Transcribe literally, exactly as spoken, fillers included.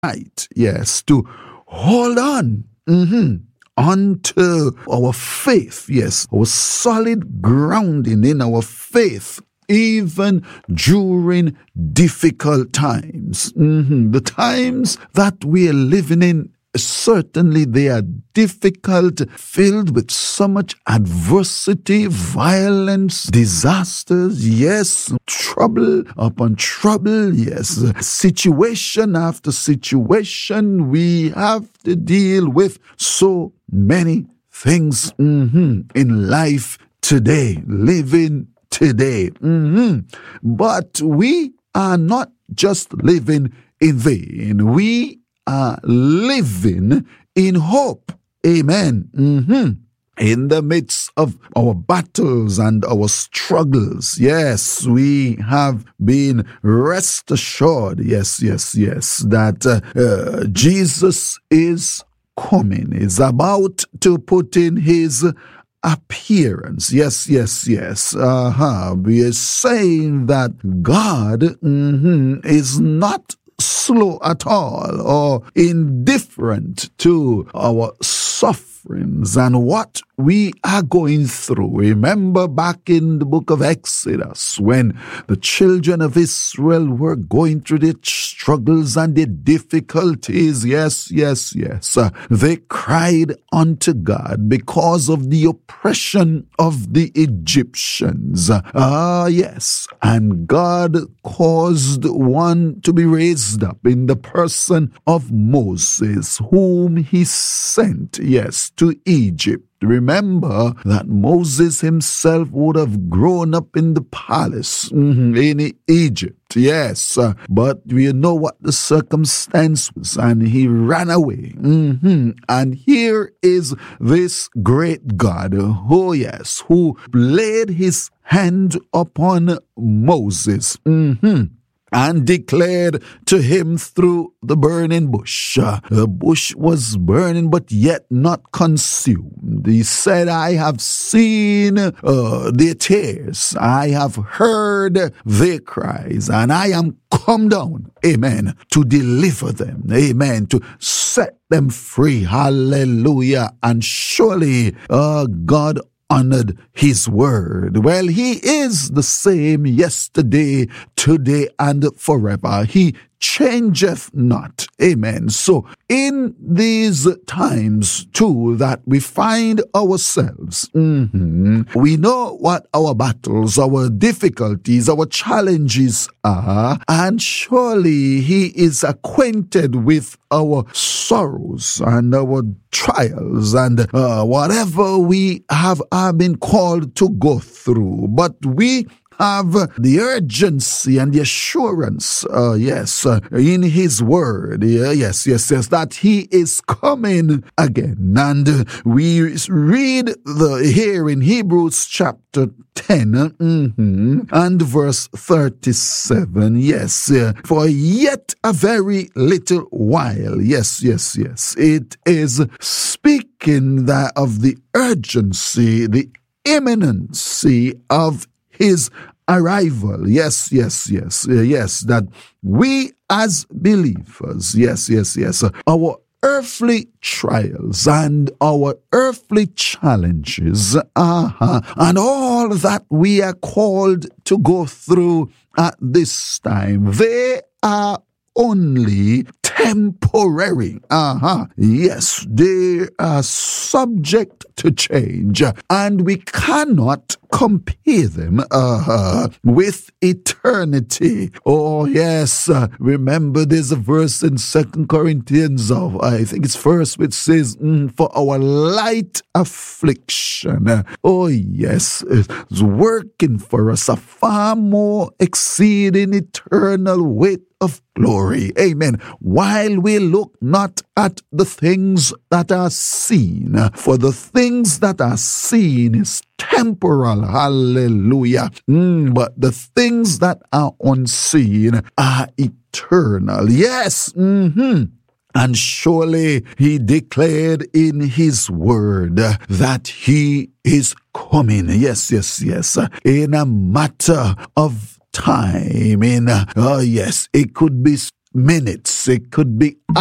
right, yes, to hold on mm-hmm, onto our faith, yes, our solid grounding in our faith, even during difficult times. Mm-hmm. The times that we are living in, certainly they are difficult, filled with so much adversity, violence, disasters, yes, trouble upon trouble, yes, situation after situation. We have to deal with so many things mm-hmm, in life today, living today. Mm-hmm. But we are not just living in vain. We are living in hope. Amen. Mm-hmm. In the midst of our battles and our struggles, yes, we have been rest assured, yes, yes, yes, that uh, uh, Jesus is coming, is about to put in his appearance. Yes, yes, yes. Uh-huh. We are saying that God mm-hmm, is not slow at all or indifferent to our sufferings and what we are going through. Remember back in the book of Exodus when the children of Israel were going through their struggles and their difficulties. Yes, yes, yes. Uh, they cried unto God because of the oppression of the Egyptians. Ah, uh, yes. And God caused one to be raised up in the person of Moses, whom he sent, yes, to Egypt. Remember that Moses himself would have grown up in the palace mm-hmm, in Egypt, yes, uh, but we know what the circumstance was, and he ran away. Mm-hmm. And here is this great God, oh yes, who laid his hand upon Moses. Mm-hmm. And declared to him through the burning bush. Uh, the bush was burning, but yet not consumed. He said, I have seen uh, their tears. I have heard their cries. And I am come down, amen, to deliver them, amen, to set them free. Hallelujah. And surely uh, God honored his word. Well, he is the same yesterday, today, and forever. He changeth not. Amen. So in these times too that we find ourselves, mm-hmm, we know what our battles, our difficulties, our challenges are, and surely he is acquainted with our sorrows and our trials and uh, whatever we have uh, been called to go through. But we have the urgency and the assurance, uh, yes, uh, in his word, yeah, yes, yes, yes, that he is coming again. And uh, we read the here in Hebrews chapter ten, mm-hmm, and verse thirty-seven, yes, uh, for yet a very little while, yes, yes, yes, it is speaking that of the urgency, the imminency of his arrival. Yes, yes, yes, uh, yes, that we as believers, yes, yes, yes, uh, our earthly trials and our earthly challenges, uh-huh, and all that we are called to go through at this time, they are only temporary. Uh-huh. Yes, they are subject to change, and we cannot compare them uh, with eternity. Oh, yes. Uh, remember, there's a verse in Second Corinthians, of, I think it's first, which says, mm, for our light affliction, uh, oh, yes, it's working for us a far more exceeding eternal weight of glory. Amen. While we look not at the things that are seen, for the things that are seen is temporal. Hallelujah. Mm, but the things that are unseen are eternal. Yes. Mm-hmm. And surely he declared in his word that he is coming. Yes, yes, yes. In a matter of time. In, uh, oh yes, it could be minutes, it could be